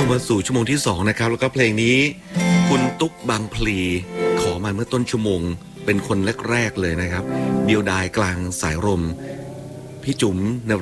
มาสู่ชั่วโมงที่2นะครับแล้วก็เพลงนี้คุณตุ๊กบางพลีขอมาเมื่อต้นชั่วโมงเป็นคนแรกๆเลยนะครับเดียวดายกลางสายลมพี่จุ๋ม